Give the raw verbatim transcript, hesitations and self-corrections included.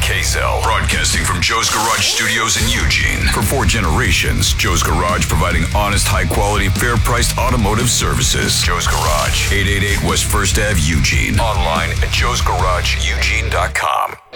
K-Cell, broadcasting from Joe's Garage Studios in Eugene. For four generations, Joe's Garage providing honest, high-quality, fair-priced automotive services. Joe's Garage, eight eighty-eight West First Avenue, Eugene. Online at joes garage eugene dot com.